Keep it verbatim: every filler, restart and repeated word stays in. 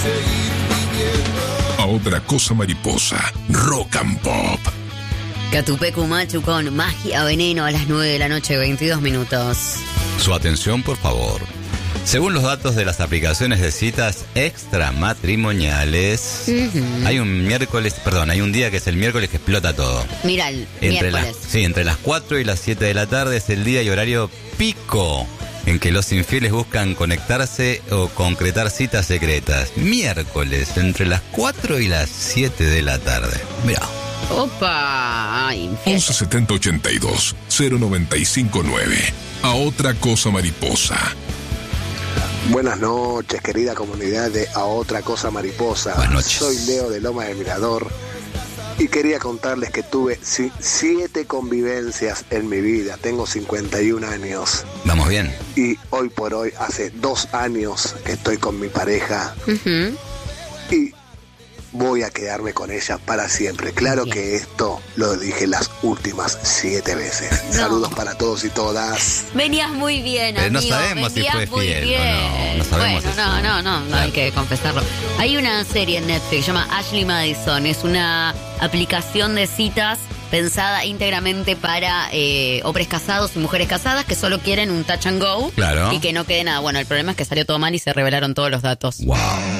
A otra cosa mariposa, rock and pop. Catupecu Machu con Magia Veneno a las nueve de la noche, veintidós minutos. Su atención, por favor. Según los datos de las aplicaciones de citas extramatrimoniales, uh-huh. hay un miércoles, perdón, hay un día que es el miércoles que explota todo. Mira, el entre miércoles. Las, sí, entre las cuatro y las siete de la tarde es el día y horario pico en que los infieles buscan conectarse o concretar citas secretas. Miércoles, entre las cuatro y las siete de la tarde. Mirá. Opa, once setenta ochenta y dos cero noventa y cinco nueve. A otra cosa mariposa. Buenas noches, querida comunidad de A Otra Cosa Mariposa. Buenas noches. Soy Leo de Loma del Mirador y quería contarles que tuve si, siete convivencias en mi vida. Tengo cincuenta y un años. Vamos bien. Y hoy por hoy, hace dos años que estoy con mi pareja. Uh-huh. Y voy a quedarme con ella para siempre. Claro bien. Que esto lo dije las últimas siete veces. No. Saludos para todos y todas. Venías muy bien, amigo. Pero no sabemos Venías si fue fiel bien. o no. No sabemos. Bueno, no, no, no, no hay que confesarlo. Hay una serie en Netflix, se llama Ashley Madison. Es una aplicación de citas pensada íntegramente para eh, hombres casados y mujeres casadas que solo quieren un touch and go. Claro. Y que no quede nada. Bueno, el problema es que salió todo mal y se revelaron todos los datos. Wow.